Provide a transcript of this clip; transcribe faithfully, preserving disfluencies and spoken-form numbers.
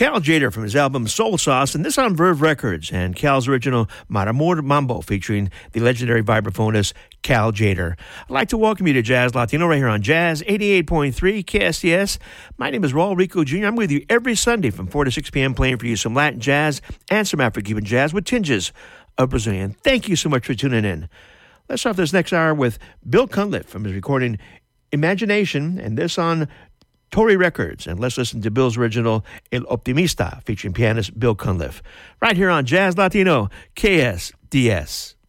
Cal Tjader from his album Soul Sauce, and this on Verve Records, and Cal's original Maramor Mambo featuring the legendary vibraphonist Cal Tjader. I'd like to welcome you to Jazz Latino right here on Jazz eighty-eight point three K S C S. My name is Raul Rico Junior I'm with you every Sunday from four to six p.m. playing for you some Latin jazz and some Afro-Cuban jazz with tinges of Brazilian. Thank you so much for tuning in. Let's start this next hour with Bill Cunliffe from his recording Imagination, and this on Torii Records. And let's listen to Bill's original El Optimista featuring pianist Bill Cunliffe right here on Jazz Latino K S D S.